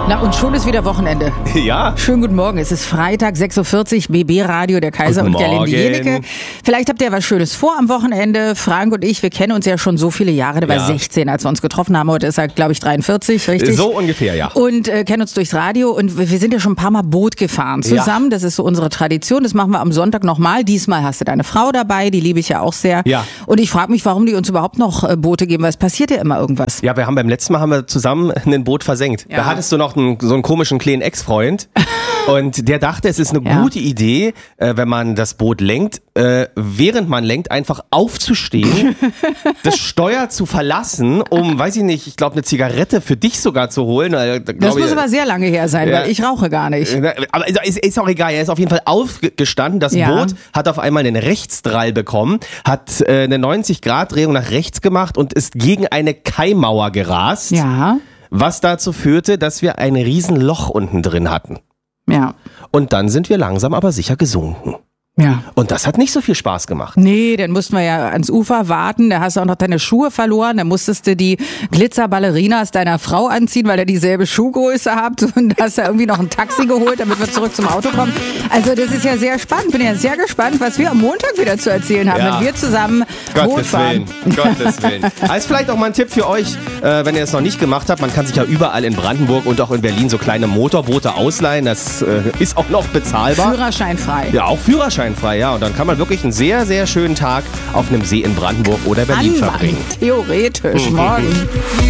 Na und schon ist wieder Wochenende. Ja. Schönen guten Morgen. Es ist Freitag, 6.40 Uhr, BB-Radio, der Kaiser Guten und Gerlinde Morgen. Jenecke. Vielleicht habt ihr was Schönes vor am Wochenende. Frank und ich, wir kennen uns ja schon so viele Jahre. Der war 16, als wir uns getroffen haben. Heute ist er, glaube ich, 43, richtig? So ungefähr, ja. Und kennen uns durchs Radio. Und wir sind ja schon ein paar Mal Boot gefahren zusammen. Das ist so unsere Tradition. Das machen wir am Sonntag nochmal. Diesmal hast du deine Frau dabei. Die liebe ich ja auch sehr. Ja. Und ich frage mich, warum die uns überhaupt noch Boote geben. Weil es passiert ja immer irgendwas. Ja, beim letzten Mal haben wir zusammen ein Boot versenkt. Ja. Da hattest du noch so einen komischen kleinen Ex-Freund und der dachte, es ist eine gute Idee, wenn man das Boot lenkt, während man lenkt, einfach aufzustehen, das Steuer zu verlassen, um, weiß ich nicht, ich glaube eine Zigarette für dich sogar zu holen. Das muss aber sehr lange her sein, weil ich rauche gar nicht. Aber ist auch egal, er ist auf jeden Fall aufgestanden, das Boot hat auf einmal einen Rechtsdrall bekommen, hat eine 90-Grad-Drehung nach rechts gemacht und ist gegen eine Kaimauer gerast. Ja. Was dazu führte, dass wir ein Riesenloch unten drin hatten. Ja. Und dann sind wir langsam aber sicher gesunken. Ja. Und das hat nicht so viel Spaß gemacht. Nee, dann mussten wir ja ans Ufer warten, da hast du auch noch deine Schuhe verloren, dann musstest du die Glitzerballerinas deiner Frau anziehen, weil ihr dieselbe Schuhgröße habt und hast da irgendwie noch ein Taxi geholt, damit wir zurück zum Auto kommen. Also das ist ja sehr spannend, bin ja sehr gespannt, was wir am Montag wieder zu erzählen haben, wenn wir zusammen Boot fahren. Gottes Willen. Also vielleicht auch mal ein Tipp für euch, wenn ihr es noch nicht gemacht habt, man kann sich ja überall in Brandenburg und auch in Berlin so kleine Motorboote ausleihen, das ist auch noch bezahlbar. Führerscheinfrei. Ja, auch führerscheinfrei, ja. Und dann kann man wirklich einen sehr, sehr schönen Tag auf einem See in Brandenburg oder Berlin verbringen. Theoretisch, morgen.